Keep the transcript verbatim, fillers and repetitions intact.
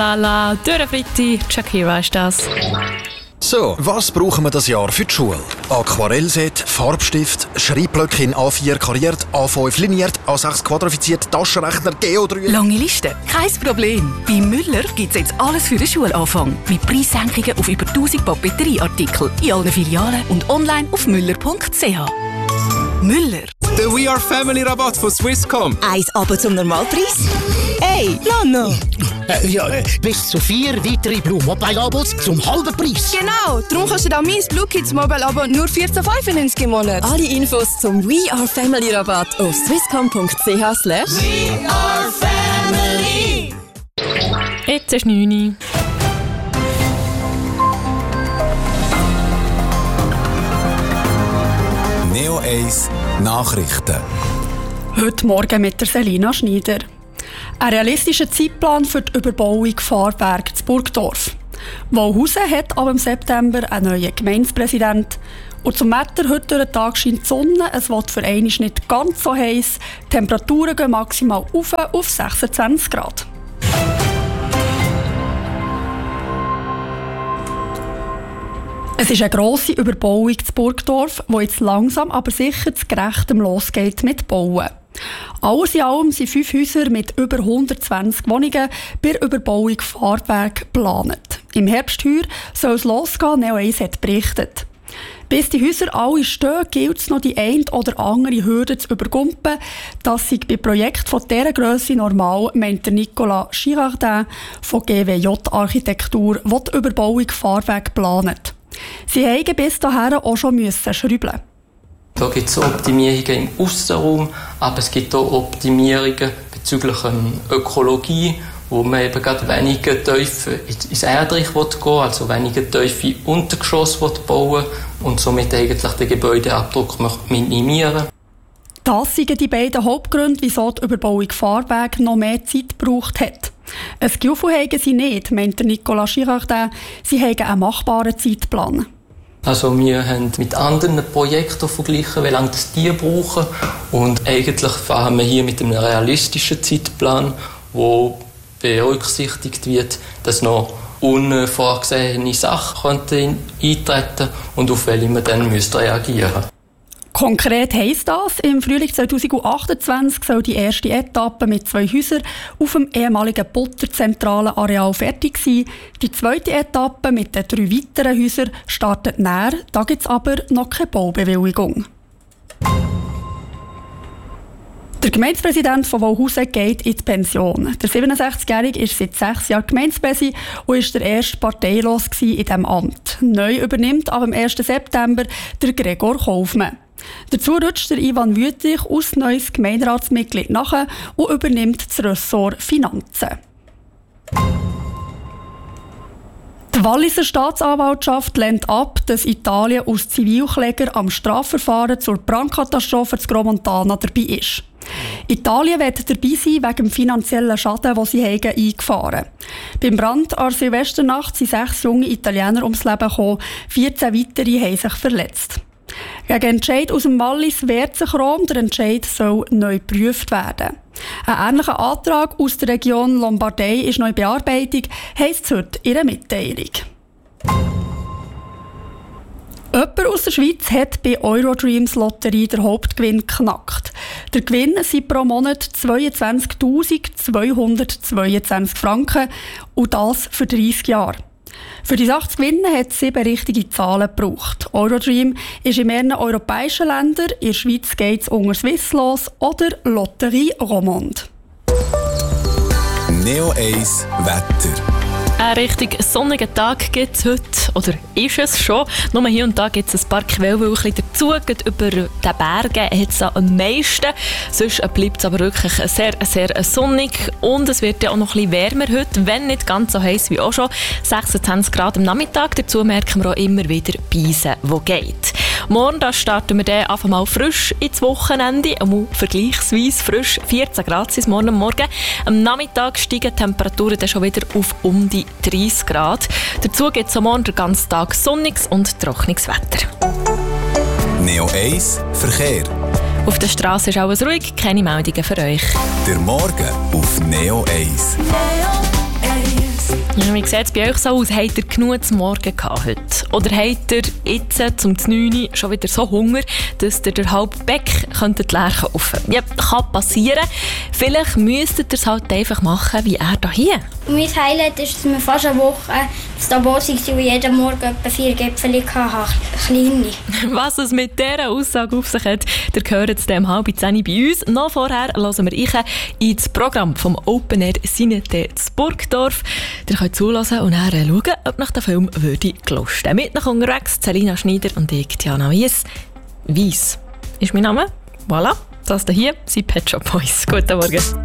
La Dürre Fritti, Shakira ist das. So, was brauchen wir das Jahr für die Schule? Aquarellset, Farbstift, Schreibblöcke in A vier kariert, A fünf liniert, A sechs quadrifiziert, Taschenrechner, Geodrüse. Lange Liste? Kein Problem. Bei Müller gibt es jetzt alles für den Schulanfang. Mit Preissenkungen auf über tausend Papeterieartikel in allen Filialen und online auf müller punkt c h. Müller. Der We Are Family Rabatt von Swisscom. Eins aber zum Normalpreis? Hey, Lano! Äh, ja, äh, bis zu vier weitere Blue Mobile Abos zum halben Preis. Genau, darum kannst du da mein Blue Kids Mobile Abo nur vierzehn fünfundneunzig im Monat. Alle Infos zum We Are Family Rabatt auf swisscom punkt c h slash We Are Family. Jetzt ist neun Uhr. Neo eins Nachrichten. Heute Morgen mit der Selina Schneider. Ein realistischer Zeitplan für die Überbauung Fahrwerk zu Burgdorf. Wauhausen hat ab September einen neuen Gemeindepräsidenten. Und zum Wetter heute durch den Tag scheint die Sonne. Es wird für einmal nicht ganz so heiß. Die Temperaturen gehen maximal auf, auf sechsundzwanzig Grad. Es ist eine grosse Überbauung zu Burgdorf, die jetzt langsam aber sicher zu gerechtem losgeht mit Bauen. Alles in allem sind fünf Häuser mit über hundertzwanzig Wohnungen bei der Überbauung Fahrwerk geplant. Im Herbst heuer soll es losgehen, Neo eins hat berichtet. Bis die Häuser alle stehen, gilt es noch die eine oder andere Hürde zu übergumpen. Das sei bei Projekten von dieser Grösse normal, meint der Nicolas Girardin von G W J Architektur, die die Überbauung Fahrwerk plant. Sie mussten bis dahin auch schon schrauben. Da gibt es Optimierungen im Aussenraum, aber es gibt auch Optimierungen bezüglich Ökologie, wo man eben gerade weniger Tiefe ins Erdreich gehen will, also weniger Tiefe Untergeschoss bauen und somit eigentlich den Gebäudeabdruck minimieren. Das sind die beiden Hauptgründe, wieso die Überbauung Fahrwerk noch mehr Zeit gebraucht hat. Ein Gefühl haben sie nicht, meint Nicolas Girardin. Sie haben einen machbaren Zeitplan. Also wir haben mit anderen Projekten verglichen, wie lange das die brauchen. Und eigentlich fahren wir hier mit einem realistischen Zeitplan, wo berücksichtigt wird, dass noch unvorgesehene Sachen eintreten könnten und auf welche man dann reagieren müsste. Konkret heisst das, im Frühling zweitausendachtundzwanzig soll die erste Etappe mit zwei Häusern auf dem ehemaligen Butterzentralen Areal fertig sein. Die zweite Etappe mit den drei weiteren Häusern startet näher, da gibt es aber noch keine Baubewilligung. Der Gemeindepräsident von Wauhausen geht in die Pension. Der siebenundsechzigjährige ist seit sechs Jahren Gemeindepräsident und war der erste parteilos in diesem Amt. Neu übernimmt ab dem ersten September der Gregor Kaufmann. Dazu rutscht der Ivan Wüthrich aus neues Gemeinderatsmitglied nach und übernimmt das Ressort Finanzen. Die Walliser Staatsanwaltschaft lehnt ab, dass Italien als Zivilkläger am Strafverfahren zur Brandkatastrophe zu Gromontana dabei ist. Italien wird dabei sein wegen dem finanziellen Schaden, den sie haben eingefahren haben. Beim Brand an Silvesternacht sind sechs junge Italiener ums Leben gekommen, vierzehn weitere haben sich verletzt. Gegen Entscheid aus dem Wallis wehrt sich Rom, der Entscheid soll neu geprüft werden. Ein ähnlicher Antrag aus der Region Lombardei ist noch in Bearbeitung, heisst es heute in einer Mitteilung. Jemand aus der Schweiz hat bei Eurodreams Lotterie den Hauptgewinn geknackt. Der Gewinn sind pro Monat zweiundzwanzigtausendzweihundertzweiundzwanzig Franken und das für dreißig Jahre. Für die Sache zu gewinnen hat es sieben richtige Zahlen gebraucht. Eurodream ist in mehreren europäischen Ländern, in der Schweiz geht es unter Swisslos oder Lotterie Romande. Neo eins Wetter. Einen richtig sonnigen Tag gibt es heute, oder ist es schon. Nur hier und da gibt es ein paar Quellwölkchen dazu. Gerade über den Bergen hat es am meisten. Sonst bleibt es aber wirklich sehr, sehr sonnig. Und es wird ja auch noch ein bisschen wärmer heute, wenn nicht ganz so heiß wie auch schon. sechsundzwanzig Grad am Nachmittag. Dazu merken wir auch immer wieder Beisen, wo geht. Morgen da starten wir dann einfach mal frisch ins Wochenende. Einmal vergleichsweise frisch. vierzehn Grad sind es morgen Morgen. Am Nachmittag steigen die Temperaturen dann schon wieder auf um die dreißig Grad. Dazu gibt es am Morgen den ganzen Tag sonniges und trockenes Wetter. Neo eins Verkehr. Auf der Straße ist alles ruhig, keine Meldungen für euch. Der Morgen auf Neo eins. Neo eins. Ja, wie sieht es bei euch so aus? Habt ihr genug zum Morgen gehabt heute? Oder habt ihr jetzt zum neun Uhr schon wieder so Hunger, dass ihr den halben Beck könntet leer kaufen? Ja, kann passieren. Vielleicht müsstet ihr es halt einfach machen, wie er hier. Mein Highlight ist, dass wir fast eine Woche in Davos waren und jeden Morgen etwa vier Gipfel hatten. Kleine. Was es mit dieser Aussage auf sich hat, ihr hört es um halb zehn bei uns. Noch vorher hören wir rein ins Programm vom Open Air Cinete in Burgdorf. Ihr könnt zuhören und dann schauen, ob nach dem Film würde gelusten. Mit nach unterwegs Selina Schneider und ich, Diana Wies. Wies ist mein Name. Voilà, das hier sind Pet Shop Boys. Guten Morgen.